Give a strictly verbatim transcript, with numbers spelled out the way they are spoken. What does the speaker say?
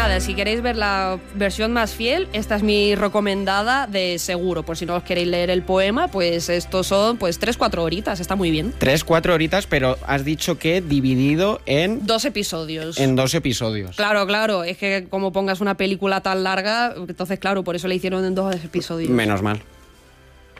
nada, si queréis ver la versión más fiel, esta es mi recomendada de seguro. Por si no os queréis leer el poema, pues estos son pues tres, cuatro horitas, está muy bien. Tres, cuatro horitas, pero has dicho que dividido en... Dos episodios. En dos episodios. Claro, claro, es que como pongas una película tan larga, entonces claro, por eso la hicieron en dos episodios. Menos mal.